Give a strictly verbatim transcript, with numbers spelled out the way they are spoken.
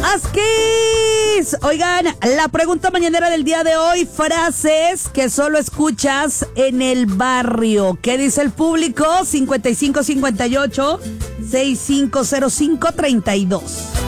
Huskies. Oigan, la pregunta mañanera del día de hoy, frases que solo escuchas en el barrio. ¿Qué dice el público? cincuenta y cinco cincuenta y ocho, sesenta y cinco cero cinco treinta y dos.